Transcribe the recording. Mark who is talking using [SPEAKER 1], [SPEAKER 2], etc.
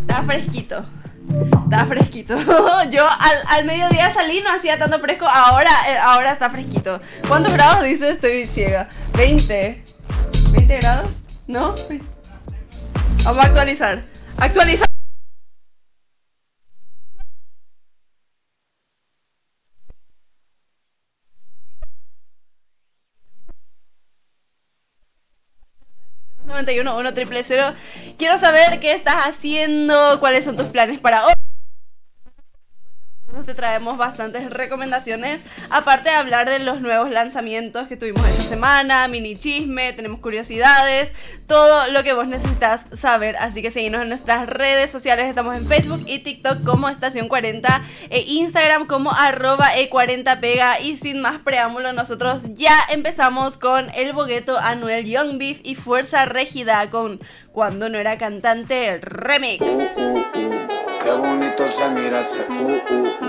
[SPEAKER 1] Está fresquito. Está fresquito. Yo al mediodía salí, no hacía tanto fresco. Ahora está fresquito. ¿Cuántos grados dice? Estoy ciega. 20. ¿20 grados? ¿No? Vamos a actualizar. Actualizar. 91 1 000. Quiero saber qué estás haciendo, cuáles son tus planes para hoy. Te traemos bastantes recomendaciones, aparte de hablar de los nuevos lanzamientos que tuvimos esta semana, mini chisme, tenemos curiosidades, todo lo que vos necesitas saber. Así que seguinos en nuestras redes sociales, estamos en Facebook y TikTok como Estación 40 e Instagram como @e40pega. Y sin más preámbulo, nosotros ya empezamos con el bogueto Anuel, Young Beef y Fuerza Régida con Cuando no era cantante remix.
[SPEAKER 2] Qué bonito se mira ese